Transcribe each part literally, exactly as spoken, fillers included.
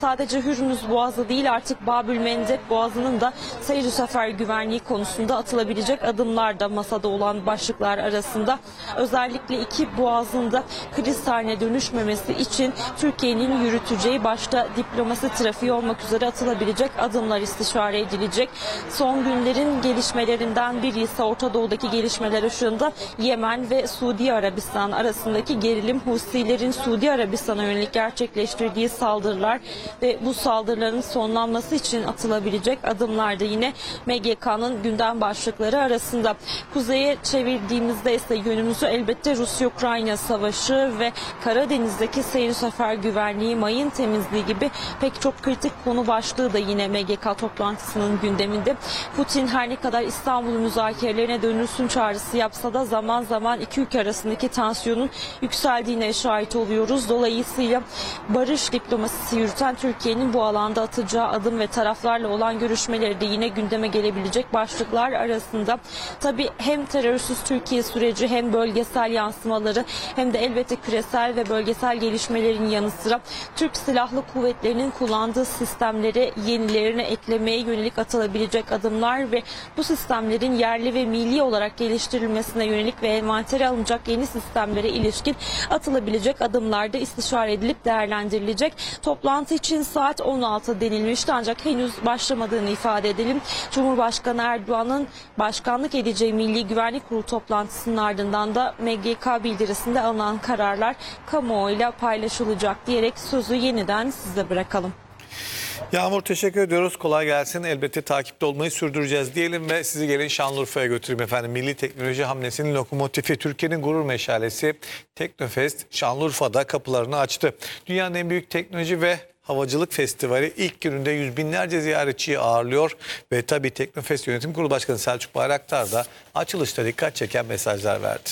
Sadece Hürmüz Boğazı değil, artık Babül Mendeb Boğazı'nın da seyir sefer güvenliği konusunda atılabilecek adımlar da masada olan başlıklar arasında. Özellikle iki boğazın da kriz haline dönüşmemesi için Türkiye'nin yürüteceği, başta diplomasi trafiği olmak üzere atılabilecek adımlar istişare edilecek. Son günlerin gelişmelerinden biri ise Orta Doğu'daki gelişmeler ışığında Yemen ve Suudi Arabistan arasındaki gerilim, Husilerin Suudi Arabistan'a yönelik gerçekleştirdiği saldırılar ve bu saldırıların sonlanması için atılabilecek adımlar da yine M G K'nın gündem başlıkları arasında. Kuzeye çevirdiğimizde ise yönümüzü elbette Rusya-Ukrayna savaşı ve Karadeniz'deki seyir sefer güvenliği, mayın temizliği gibi pek çok kritik konu başlığı da yine M G K toplantısının gündeminde. Putin her ne kadar İstanbul müzakerelerine dönülsün çağrısı yapsa da zaman zaman iki ülke arasındaki tansiyonun yükseldiğine şahit oluyoruz. Dolayısıyla barış diplomasisi yürüten Türkiye'nin bu alanda atacağı adım ve taraflarla olan görüşmeleri de yine gündeme gelebilecek başlıklar arasında. Tabii hem terörsüz Türkiye süreci, hem bölgesel yansımaları, hem de elbette küresel ve bölgesel gelişmelerin yanı sıra Türk Silahlı Kuvvetleri'nin kullandığı sistemlere yenilerini eklemeye yönelik atılabilecek adımlar ve bu sistemlerin yerli ve milli olarak geliştirilmesine yönelik ve envantere alınacak yeni sistemlere ilişkin atılabilecek adımlar da istişare edilip değerlendirilecek. Toplantı için saat on altı denilmişti, ancak henüz başlamadığını ifade edelim. Cumhurbaşkanı Erdoğan'ın başkanlık edeceği Milli Güvenlik Kurulu toplantısının ardından da M G K bildirisinde alınan kararlar kamuoyuyla paylaşılacak diyerek sözü yeniden size bırakalım. Yağmur, teşekkür ediyoruz. Kolay gelsin. Elbette takipte olmayı sürdüreceğiz diyelim ve sizi gelin Şanlıurfa'ya götüreyim efendim. Milli teknoloji hamlesinin lokomotifi, Türkiye'nin gurur meşalesi Teknofest Şanlıurfa'da kapılarını açtı. Dünyanın en büyük teknoloji ve havacılık festivali ilk gününde yüz binlerce ziyaretçiyi ağırlıyor ve tabii Teknofest Yönetim Kurulu Başkanı Selçuk Bayraktar da açılışta dikkat çeken mesajlar verdi.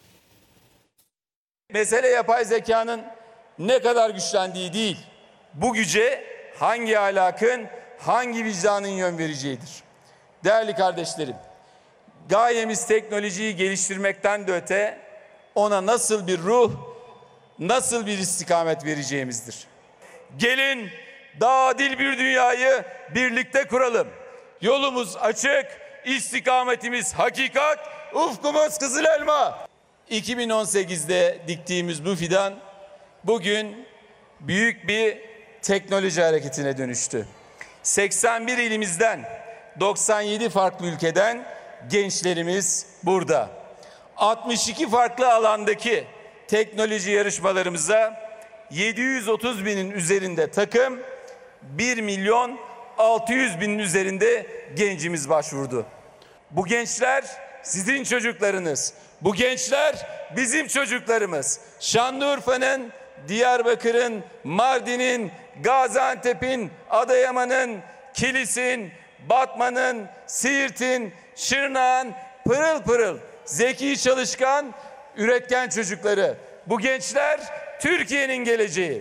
Mesele yapay zekanın ne kadar güçlendiği değil, bu güce hangi ahlakın, hangi vicdanın yön vereceğidir. Değerli kardeşlerim, gayemiz teknolojiyi geliştirmekten de öte ona nasıl bir ruh, nasıl bir istikamet vereceğimizdir. Gelin daha adil bir dünyayı birlikte kuralım. Yolumuz açık, istikametimiz hakikat, ufkumuz kızıl elma. iki bin on sekizde diktiğimiz bu fidan bugün büyük bir teknoloji hareketine dönüştü. seksen bir ilimizden, doksan yedi farklı ülkeden gençlerimiz burada. altmış iki farklı alandaki teknoloji yarışmalarımıza yedi yüz otuz binin üzerinde takım, bir milyon altı yüz binin üzerinde gencimiz başvurdu. Bu gençler sizin çocuklarınız. Bu gençler bizim çocuklarımız. Şanlıurfa'nın, Diyarbakır'ın, Mardin'in, Gaziantep'in, Adıyaman'ın, Kilis'in, Batman'ın, Siirt'in, Şırnak'ın pırıl pırıl, zeki, çalışkan, üretken çocukları. Bu gençler Türkiye'nin geleceği.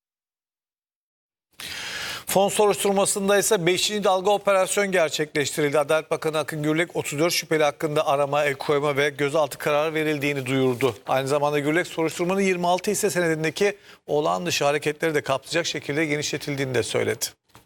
Fon soruşturmasında ise beşinci dalga operasyon gerçekleştirildi. Adalet Bakanı Akın Gürlek otuz dört şüpheli hakkında arama, el koyma ve gözaltı kararı verildiğini duyurdu. Aynı zamanda Gürlek soruşturmanın yirmi altı hisse senedindeki olağan dışı hareketleri de kapsayacak şekilde genişletildiğini de söyledi.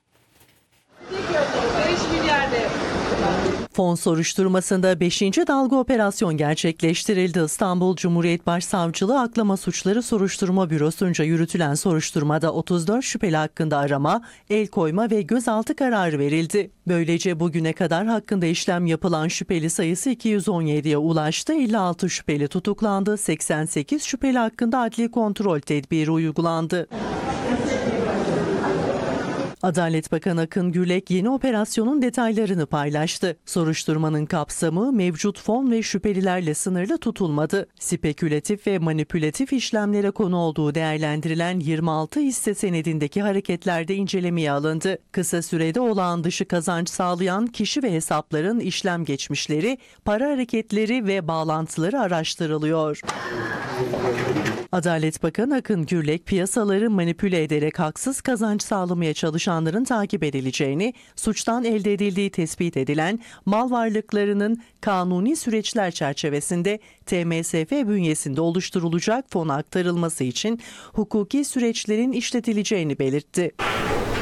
Fon soruşturmasında beşinci dalga operasyon gerçekleştirildi. İstanbul Cumhuriyet Başsavcılığı Aklama Suçları Soruşturma Bürosu'nca yürütülen soruşturmada otuz dört şüpheli hakkında arama, el koyma ve gözaltı kararı verildi. Böylece bugüne kadar hakkında işlem yapılan şüpheli sayısı iki yüz on yediye ulaştı. elli altı şüpheli tutuklandı. seksen sekiz şüpheli hakkında adli kontrol tedbiri uygulandı. Adalet Bakanı Akın Gürlek yeni operasyonun detaylarını paylaştı. Soruşturmanın kapsamı mevcut fon ve şüphelilerle sınırlı tutulmadı. Spekülatif ve manipülatif işlemlere konu olduğu değerlendirilen yirmi altı hisse senedindeki hareketlerde incelemeye alındı. Kısa sürede olağan dışı kazanç sağlayan kişi ve hesapların işlem geçmişleri, para hareketleri ve bağlantıları araştırılıyor. Adalet Bakanı Akın Gürlek piyasaları manipüle ederek haksız kazanç sağlamaya çalışanların takip edileceğini, suçtan elde edildiği tespit edilen mal varlıklarının kanuni süreçler çerçevesinde T M S F bünyesinde oluşturulacak fona aktarılması için hukuki süreçlerin işletileceğini belirtti.